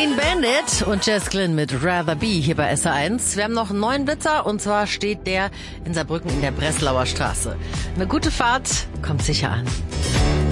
Clean Bandit und Jess Glynn mit Rather Be hier bei SR1. Wir haben noch einen neuen Blitzer und zwar steht der in Saarbrücken in der Breslauer Straße. Eine gute Fahrt kommt sicher an.